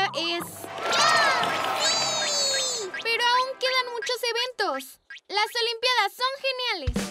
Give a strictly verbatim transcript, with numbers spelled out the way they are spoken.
es... ¡Sí! Pero aún quedan muchos eventos. Las Olimpiadas son geniales.